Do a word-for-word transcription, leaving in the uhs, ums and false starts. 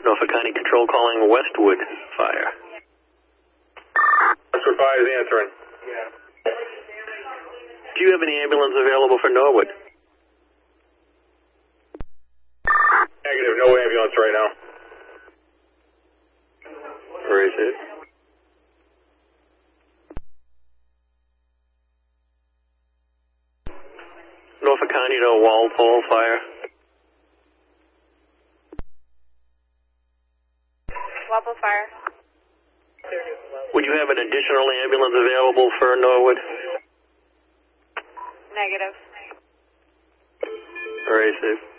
Norfolk County Control calling Westwood Fire. Westwood Fire is answering. Do you have any ambulance available for Norwood? Negative, no ambulance right now. Where is it? Norfolk County to Walpole Fire. Walpole Fire. Would you have an additional ambulance available for Norwood? Negative. Very safe.